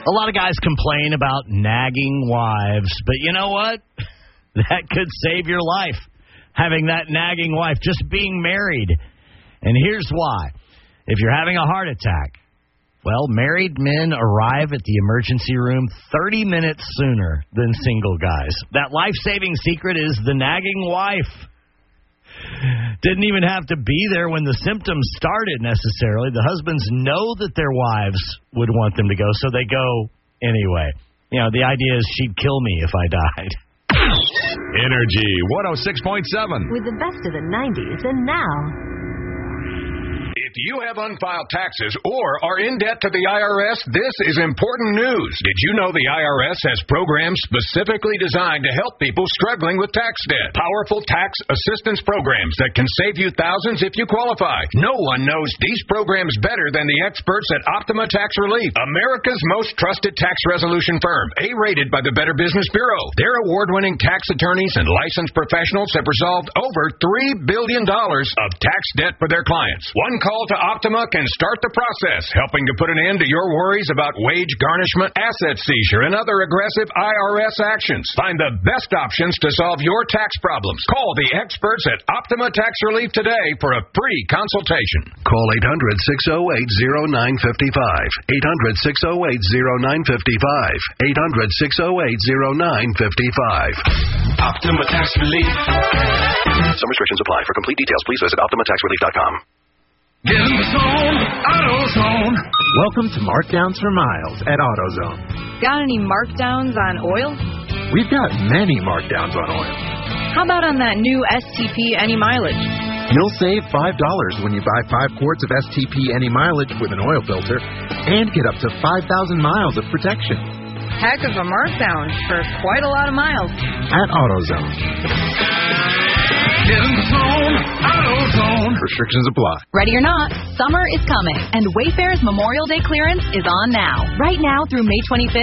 A lot of guys complain about nagging wives, but you know what? That could save your life, having that nagging wife, just being married. And here's why. If you're having a heart attack, well, married men arrive at the emergency room 30 minutes sooner than single guys. That life-saving secret is the nagging wife. Didn't even have to be there when the symptoms started necessarily. The husbands know that their wives would want them to go, so they go anyway. You know, the idea is she'd kill me if I died. Energy 106.7. With the best of the 90s and now. If you have unfiled taxes or are in debt to the IRS, this is important news. Did you know the IRS has programs specifically designed to help people struggling with tax debt? Powerful tax assistance programs that can save you thousands if you qualify. No one knows these programs better than the experts at Optima Tax Relief, America's most trusted tax resolution firm, A-rated by the Better Business Bureau. Their award-winning tax attorneys and licensed professionals have resolved over $3 billion of tax debt for their clients. One call to Optima can start the process, helping to put an end to your worries about wage garnishment, asset seizure, and other aggressive IRS actions. Find the best options to solve your tax problems. Call the experts at Optima Tax Relief today for a free consultation. Call 800-608-0955. 800-608-0955. 800-608-0955. Optima Tax Relief. Some restrictions apply. For complete details, please visit OptimaTaxRelief.com. Get in the zone, AutoZone. Welcome to Markdowns for Miles at AutoZone. Got any markdowns on oil? We've got many markdowns on oil. How about on that new STP Any Mileage? You'll save $5 when you buy 5 quarts of STP Any Mileage with an oil filter and get up to 5,000 miles of protection. Heck of a markdown for quite a lot of miles. At AutoZone. Get in the zone, AutoZone. Restrictions apply. Ready or not, summer is coming, and Wayfair's Memorial Day clearance is on now. Right now through May 25th.